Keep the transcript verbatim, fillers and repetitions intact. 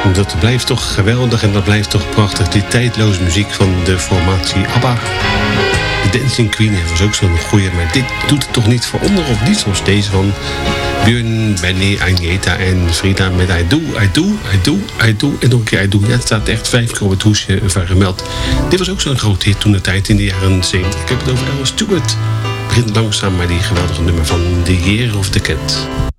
Dat blijft toch geweldig en dat blijft toch prachtig. Die tijdloze muziek van de formatie ABBA. De Dancing Queen was ook zo'n goeie, maar dit doet het toch niet voor onder of niet zoals deze van Björn, Benny, Agneta en Frida met I Do, I Do, I Do, I Do en nog een keer I Do. Ja, het staat echt vijf keer op het hoesje van gemeld. Dit was ook zo'n groot hit toen de tijd in de jaren zeventig. Ik heb het over Alice Stewart. Het begint langzaam, maar die geweldige nummer van The Year of the Cat.